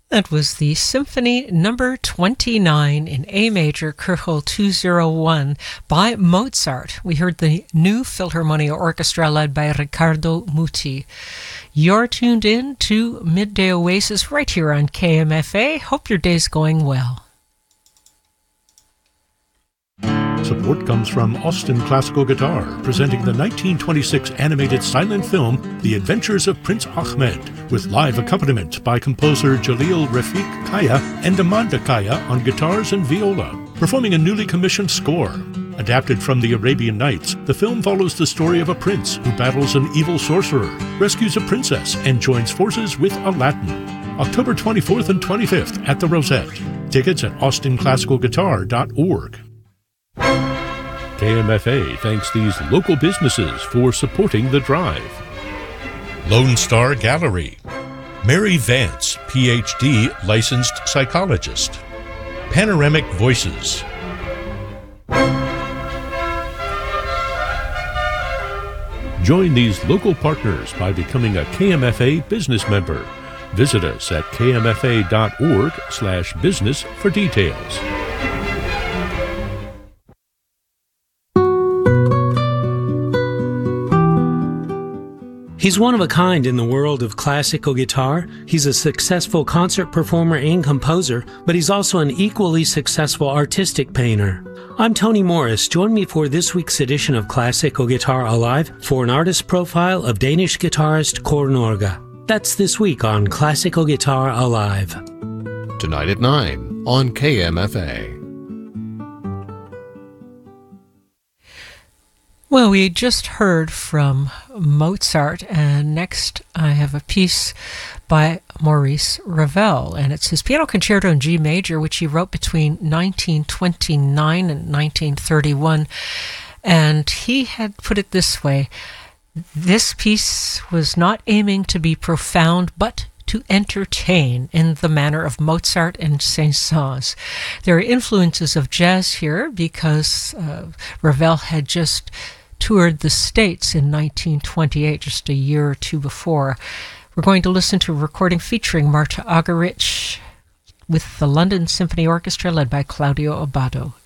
That was the Symphony Number 29 in A major, Köchel 201 by Mozart. We heard the New Philharmonia Orchestra led by Riccardo Muti. You're tuned in to Midday Oasis right here on KMFA. Hope your day's going well. Support comes from Austin Classical Guitar, presenting the 1926 animated silent film The Adventures of Prince Ahmed, with live accompaniment by composer Jalil Rafiq Kaya and Amanda Kaya on guitars and viola, performing a newly commissioned score. Adapted from the Arabian Nights, the film follows the story of a prince who battles an evil sorcerer, rescues a princess, and joins forces with Aladdin. October 24th and 25th at the Rosette. Tickets at austinclassicalguitar.org. KMFA thanks these local businesses for supporting the drive. Lone Star Gallery. Mary Vance, Ph.D., licensed psychologist. Panoramic Voices. Join these local partners by becoming a KMFA business member. Visit us at kmfa.org/business for details. He's one of a kind in the world of classical guitar. He's a successful concert performer and composer, but he's also an equally successful artistic painter. I'm Tony Morris. Join me for this week's edition of Classical Guitar Alive for an artist profile of Danish guitarist Kåre Norge. That's this week on Classical Guitar Alive. Tonight at 9 on KMFA. Well, we just heard from Mozart, and next I have a piece by Maurice Ravel, and it's his Piano Concerto in G major, which he wrote between 1929 and 1931, and he had put it this way: this piece was not aiming to be profound, but to entertain in the manner of Mozart and Saint-Saëns. There are influences of jazz here because Ravel had just toured the States in 1928, just a year or two before. We're going to listen to a recording featuring Marta Argerich with the London Symphony Orchestra led by Claudio Abbado.